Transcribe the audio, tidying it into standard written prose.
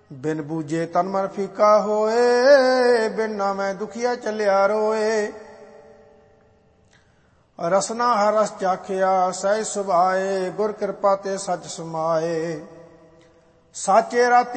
ਬਿਨ ਬੂਝੇ ਤਨ ਮਨ ਫੀਕਾ ਹੋਏ, ਬਿਨ ਨਾਮੈ ਦੁਖੀਆ ਚੱਲਿਆ ਰੋਏ। ਰਸਨਾ ਹਰ ਰਸ ਚਾਖਿਆ ਸਹਿਜ ਸੁਭਾਏ, ਗੁਰ ਕਿਰਪਾ ਤੇ ਸਚ ਸਮਾਏ। ਸਾਚੇ ਰਾਤੀ